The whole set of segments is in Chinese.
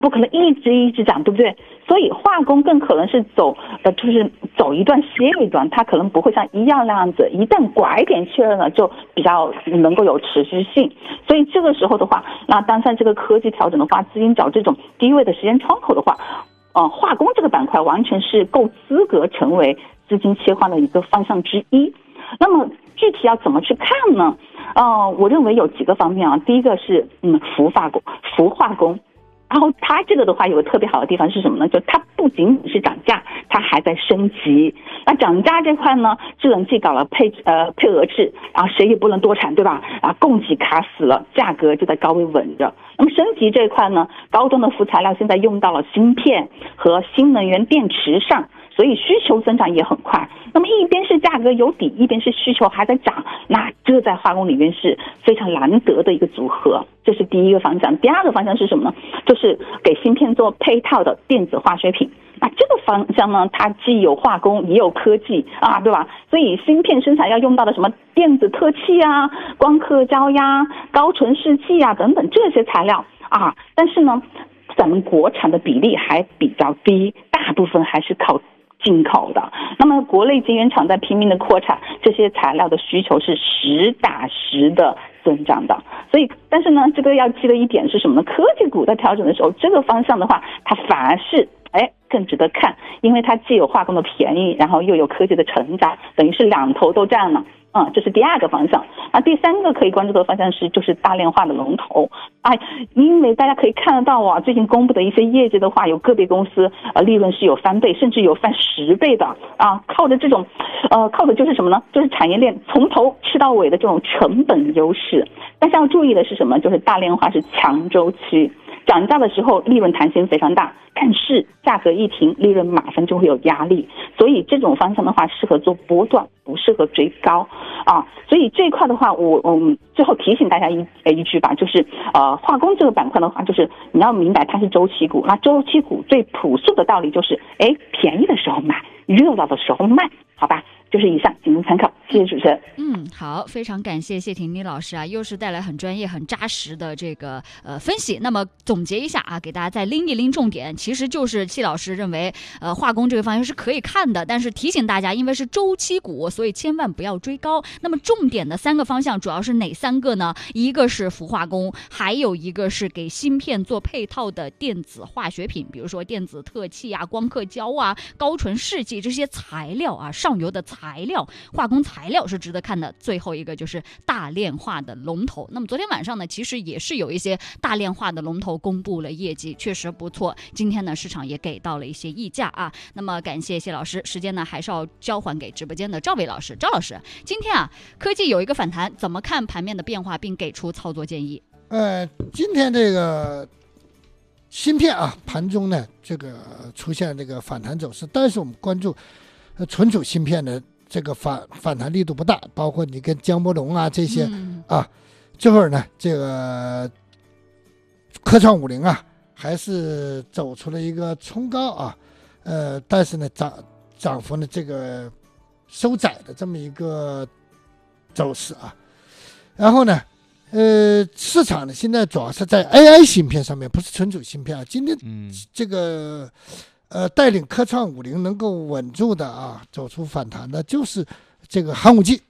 不可能一直涨，对不对？所以化工更可能是就是走一段歇一段，它可能不会像医药那样子，一旦拐点确认了就比较能够有持续性。所以这个时候的话，那当下这个科技调整的话，资金找这种低位的时间窗口的话，化工这个板块完全是够资格成为资金切换的一个方向之一。那么具体要怎么去看呢？我认为有几个方面啊。第一个是氟化工。然后它这个的话有个特别好的地方是什么呢？就它不仅仅是涨价，它还在升级。那涨价这块呢，制冷剂搞了配额制，然后谁也不能多产，对吧？啊，供给卡死了，价格就在高位稳着。那么升级这一块呢，高端的副材料现在用到了芯片和新能源电池上，所以需求增长也很快。那么一边是价格有底，一边是需求还在涨，那这在化工里面是非常难得的一个组合。这是第一个方向。第二个方向是什么呢？就是给芯片做配套的电子化学品。那这个方向呢，它既有化工也有科技啊，对吧？所以芯片生产要用到的什么电子特气啊、光刻胶呀、高纯试剂啊等等这些材料啊，但是呢，咱们国产的比例还比较低，大部分还是靠进口的。那么国内晶圆厂在拼命的扩产，这些材料的需求是实打实的增长的。所以但是呢，这个要记得一点是什么呢？科技股在调整的时候，这个方向的话，它反而是更值得看，因为它既有化工的便宜，然后又有科技的成长，等于是两头都占了。这是第二个方向。那第三个可以关注的方向就是大炼化的龙头。因为大家可以看得到啊，最近公布的一些业绩的话，有个别公司利润是有翻倍，甚至有翻10倍的啊，靠的就是什么呢？就是产业链从头吃到尾的这种成本优势。但是要注意的是什么？就是大炼化是强周期，涨价的时候利润弹性非常大，但是价格一停，利润马上就会有压力。所以这种方向的话，适合做波段，不适合追高啊。所以这一块的话，我最后提醒大家一句吧，就是化工这个板块的话，就是你要明白它是周期股。那周期股最朴素的道理就是，便宜的时候买，热闹的时候卖，好吧？就是以上，仅供参考。谢谢主持人。 好，非常感谢谢婷妮老师啊，又是带来很专业、很扎实的这个分析。那么总结一下啊，给大家再拎一拎重点，其实就是谢老师认为，化工这个方向是可以看的，但是提醒大家，因为是周期股，所以千万不要追高。那么重点的3个方向主要是哪3个呢？一个是氟化工，还有一个是给芯片做配套的电子化学品，比如说电子特气啊、光刻胶啊、高纯试剂这些材料啊，上游的材料，化工材料是值得看的。最后一个就是大炼化的龙头。那么昨天晚上呢，其实也是有一些大炼化的龙头公布了业绩，确实不错。今天呢，市场也给到了一些溢价啊。那么感谢谢老师，时间呢还是要交还给直播间的赵伟老师。赵老师，今天啊，科技有一个反弹，怎么看盘面的变化，并给出操作建议？ 今天这个芯片啊，盘中呢这个出现这个反弹走势，但是我们关注存储芯片的这个反弹力度不大，包括你跟江波龙啊这些啊，这会儿呢这个科创50啊还是走出了一个冲高啊，但是呢涨幅呢这个收窄的这么一个走势啊。然后呢市场呢现在主要是在 AI 芯片上面，不是存储芯片啊。今天这个带领科创50能够稳住的啊，走出反弹的就是这个寒武纪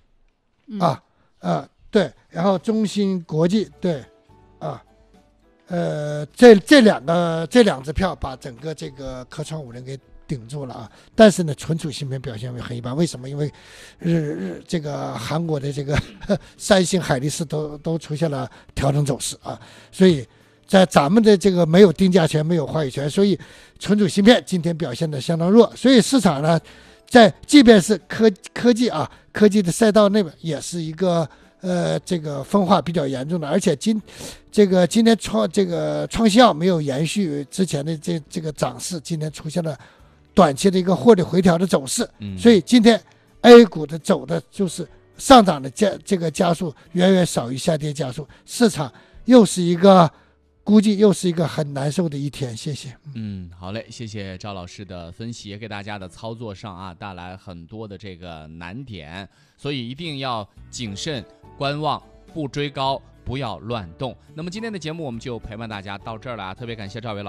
对，然后中芯国际，对啊，这两只票把整个这个科创50给顶住了啊。但是呢，存储芯片表现很一般，为什么？因为这个韩国的这个三星、海力士都出现了调整走势啊，所以在咱们的这个没有定价权、没有话语权，所以存储芯片今天表现的相当弱。所以市场呢，即便是科技的赛道内也是一个这个分化比较严重的，而且今天创新药没有延续之前的这个涨势，今天出现了短期的一个获利回调的走势，所以今天 A 股的走的就是上涨的这个加速远远少于下跌加速，市场估计又是一个很难受的一天。谢谢。 好嘞，谢谢赵老师的分析，也给大家的操作上啊带来很多的这个难点，所以一定要谨慎观望，不追高， 不要乱动。那么今天的节目我们就陪伴大家到这儿了啊，特别感谢赵伟老师。